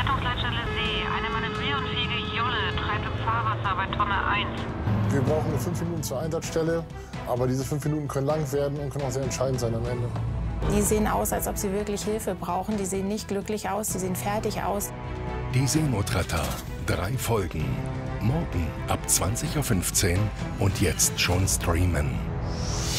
Rettungsleitstelle See. Eine manövrierunfähige Jolle treibt im Fahrwasser bei Tonne 1. Wir brauchen nur 5 Minuten zur Einsatzstelle, aber diese 5 Minuten können lang werden und können auch sehr entscheidend sein am Ende. Die sehen aus, als ob sie wirklich Hilfe brauchen. Die sehen nicht glücklich aus, die sehen fertig aus. Die Seenotretter. 3 Folgen. Morgen ab 20:15 Uhr und jetzt schon streamen.